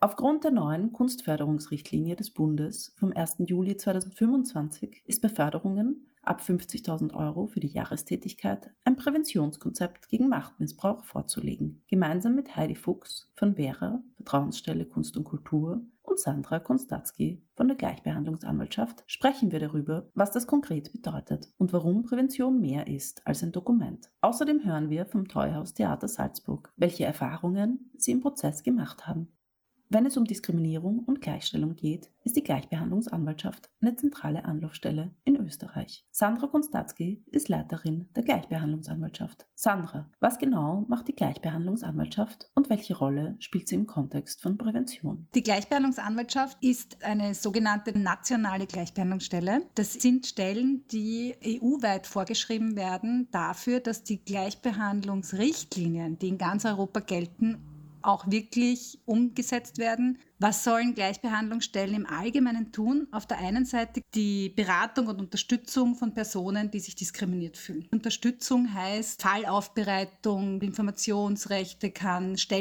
Aufgrund der neuen Kunstförderungsrichtlinie des Bundes vom 1. Juli 2025 ist bei Förderungen ab 50.000 Euro für die Jahrestätigkeit ein Präventionskonzept gegen Machtmissbrauch vorzulegen. Gemeinsam mit Heidi Fuchs von Vera, Vertrauensstelle Kunst und Kultur, und Sandra Konstatzky von der Gleichbehandlungsanwaltschaft sprechen wir darüber, was das konkret bedeutet und warum Prävention mehr ist als ein Dokument. Außerdem hören wir vom Treuhaus Theater Salzburg, welche Erfahrungen sie im Prozess gemacht haben. Wenn es um Diskriminierung und Gleichstellung geht, ist die Gleichbehandlungsanwaltschaft eine zentrale Anlaufstelle in Österreich. Sandra Konstatzky ist Leiterin der Gleichbehandlungsanwaltschaft. Sandra, was genau macht die Gleichbehandlungsanwaltschaft und welche Rolle spielt sie im Kontext von Prävention? Die Gleichbehandlungsanwaltschaft ist eine sogenannte nationale Gleichbehandlungsstelle. Das sind Stellen, die EU-weit vorgeschrieben werden dafür, dass die Gleichbehandlungsrichtlinien, die in ganz Europa gelten, auch wirklich umgesetzt werden. Was sollen Gleichbehandlungsstellen im Allgemeinen tun? Auf der einen Seite die Beratung und Unterstützung von Personen, die sich diskriminiert fühlen. Unterstützung heißt Fallaufbereitung, Informationsrechte, kann